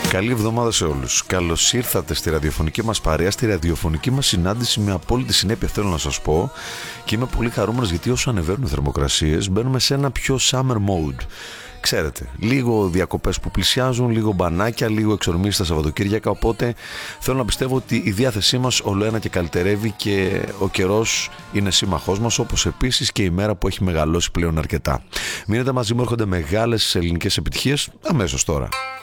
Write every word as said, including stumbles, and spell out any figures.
Καλή εβδομάδα σε όλους. Καλώς ήρθατε στη ραδιοφωνική μας παρέα, στη ραδιοφωνική μας συνάντηση. Με απόλυτη συνέπεια θέλω να σας πω, και είμαι πολύ χαρούμενος γιατί όσο ανεβαίνουν οι θερμοκρασίες μπαίνουμε σε ένα πιο summer mode. Ξέρετε, λίγο διακοπές που πλησιάζουν, λίγο μπανάκια, λίγο εξορμήσεις στα Σαββατοκύριακα. Οπότε θέλω να πιστεύω ότι η διάθεσή μας όλο ένα και καλυτερεύει και ο καιρός είναι σύμμαχός μας, όπως επίσης και η μέρα που έχει μεγαλώσει πλέον αρκετά. Μείνετε μαζί μου, έρχονται μεγάλες ελληνικές επιτυχίες αμέσως τώρα.